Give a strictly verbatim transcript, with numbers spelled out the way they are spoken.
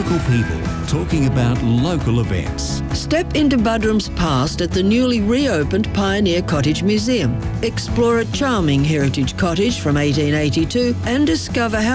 local people talking about local events. Step into Buderim's past at the newly reopened Pioneer Cottage Museum. Explore a charming heritage cottage from eighteen eighty-two and discover how